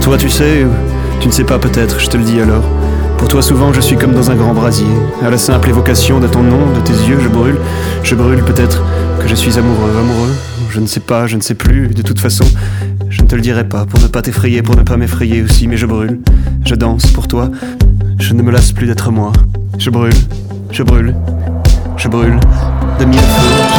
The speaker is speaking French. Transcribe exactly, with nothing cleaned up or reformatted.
toi, tu sais, ou tu ne sais pas peut-être, je te le dis alors. Pour toi, souvent, je suis comme dans un grand brasier. À la simple évocation de ton nom, de tes yeux, je brûle. Je brûle peut-être que je suis amoureux, amoureux. Je ne sais pas, je ne sais plus, de toute façon. Je ne te le dirai pas, pour ne pas t'effrayer, pour ne pas m'effrayer aussi, mais je brûle. Je danse pour toi. Je ne me lasse plus d'être moi. Je brûle, je brûle, je brûle de mille feux.